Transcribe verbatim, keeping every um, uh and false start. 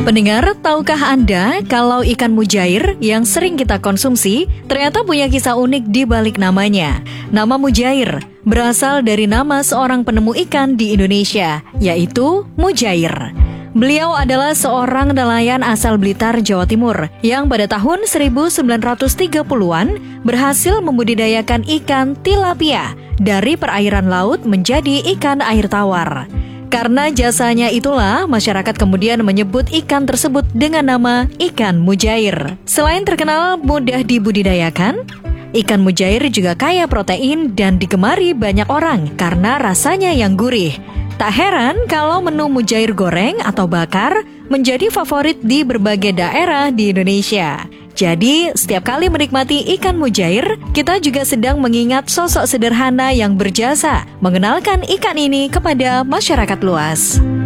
Pendengar, tahukah Anda kalau ikan mujair yang sering kita konsumsi ternyata punya kisah unik di balik namanya? Nama mujair berasal dari nama seorang penemu ikan di Indonesia, yaitu Mujair. Beliau adalah seorang nelayan asal Blitar, Jawa Timur, yang pada tahun seribu sembilan ratus tiga puluhan berhasil membudidayakan ikan tilapia dari perairan laut menjadi ikan air tawar. Karena jasanya itulah, masyarakat kemudian menyebut ikan tersebut dengan nama ikan mujair. Selain terkenal mudah dibudidayakan, ikan mujair juga kaya protein dan digemari banyak orang karena rasanya yang gurih. Tak heran kalau menu mujair goreng atau bakar menjadi favorit di berbagai daerah di Indonesia. Jadi, setiap kali menikmati ikan mujair, kita juga sedang mengingat sosok sederhana yang berjasa mengenalkan ikan ini kepada masyarakat luas.